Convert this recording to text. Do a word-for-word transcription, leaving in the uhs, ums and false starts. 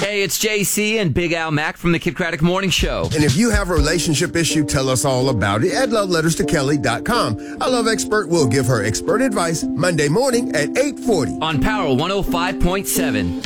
Hey, it's J C and Big Al Mack from the Kid Craddock Morning Show. And if you have a relationship issue, tell us all about it at love letters to kelly dot com. Our love expert will give her expert advice Monday morning at eight forty. On Power one oh five point seven.